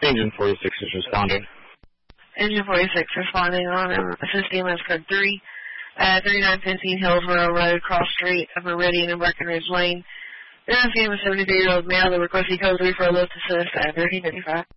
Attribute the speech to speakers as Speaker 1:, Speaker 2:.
Speaker 1: Engine 46 is responding.
Speaker 2: Engine 46 responding on assisting EMS code 3 at 3915 Hillsborough Road, cross street of Meridian and Breckenridge Lane. There is a 73-year-old male that requests he code 3 for a lift assist at 1355.